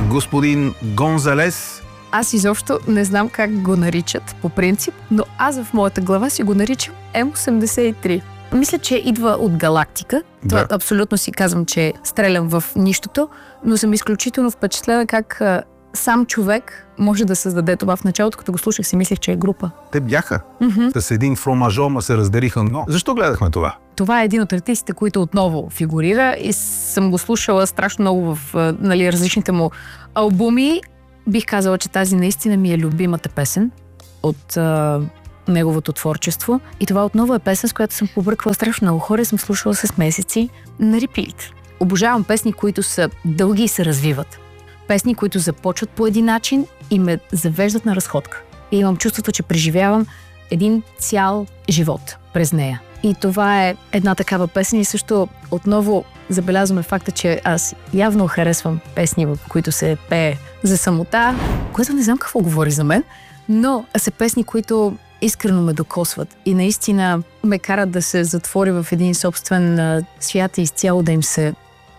господин Гонзалес. Аз изобщо не знам как го наричат по принцип, но аз в моята глава си го наричам М83. Мисля, че идва от галактика. Това абсолютно си казвам, че стрелям в нищото, но съм изключително впечатлена как сам човек може да създаде това. В началото, като го слушах, си мислех, че е група. Те бяха. С един фромажо, ма се разделиха. Но защо гледахме това? Това е един от артистите, които отново фигурира и съм го слушала страшно много в различните му албуми. Бих казала, че тази наистина ми е любимата песен от неговото творчество. И това отново е песен, с която съм побърквала страшно много хора и съм слушала с месеци на репит. Обожавам песни, които са дълги и се развиват. Песни, които започват по един начин и ме завеждат на разходка. И имам чувството, че преживявам един цял живот през нея. И това е една такава песен и също отново забелязваме факта, че аз явно харесвам песни, в които се пее за самота, което не знам какво говори за мен, но са песни, които искрено ме докосват и наистина ме карат да се затворя в един собствен свят и изцяло да им се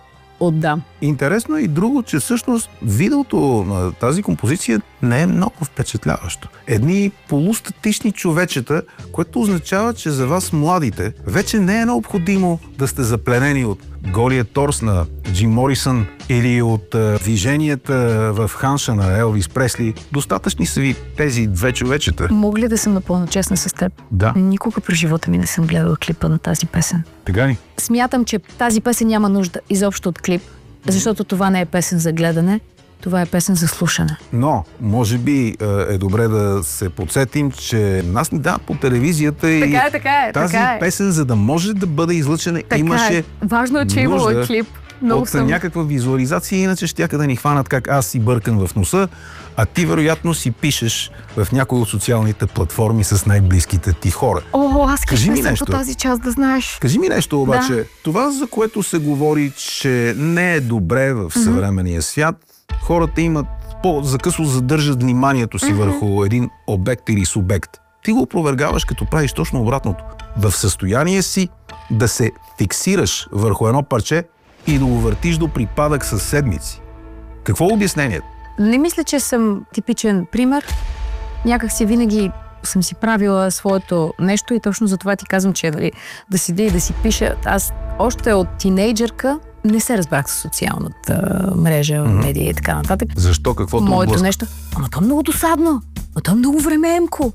отдам. Интересно е и друго, че всъщност видеото на тази композиция не е много впечатляващо. Едни полустатични човечета, което означава, че за вас младите вече не е необходимо да сте запленени от голия торс на Джим Морисън или от движенията в ханша на Елвис Пресли. Достатъчни са ви тези две човечета. Мога ли да съм напълно честна с теб? Да. Никога през живота ми не съм гледала клипа на тази песен. Така ли? Смятам, че тази песен няма нужда изобщо от клип, защото това не е песен за гледане, това е песен за слушане. Но, може би е добре да се подсетим, че нас ни дават по телевизията и тази песен, за да може да бъде излъчена, имаше важно е, че имало клип. От някаква визуализация, иначе щяха да ни хванат как аз си бъркам в носа, а ти вероятно си пишеш в някои от социалните платформи с най-близките ти хора. Аз кажи ми нещо по тази част, да знаеш. Кажи ми нещо обаче. Да. Това, за което се говори, че не е добре в съвременния свят, хората имат по-закъсло задържат вниманието си върху един обект или субект. Ти го опровергаваш, като правиш точно обратното. В състояние си да се фиксираш върху едно парче и да го въртиш до припадък със седмици. Какво е обяснението? Не мисля, че съм типичен пример. Някак си винаги съм си правила своето нещо и точно за това ти казвам, че да седя и да си пиша. Аз още от тинейджърка не се разбрах с социалната мрежа, медия и така нататък. Защо? Каквото моето нещо? Ама то е много досадно. То е много времеемко.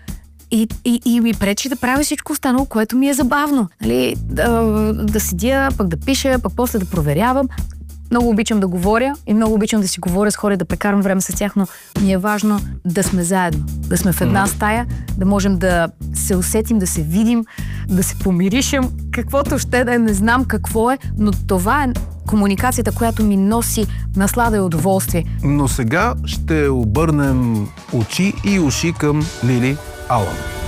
И ми пречи да правя всичко останало, което ми е забавно. Нали? Да седя, пък да пиша, пък после да проверявам. Много обичам да говоря и много обичам да си говоря с хора, да прекарам време с тях, но ми е важно да сме заедно, да сме в една стая, да можем да се усетим, да се видим, да се помиришем, каквото ще да е, не знам какво е, но това е комуникацията, която ми носи наслада и удоволствие. Но сега ще обърнем очи и уши към Лили Алън.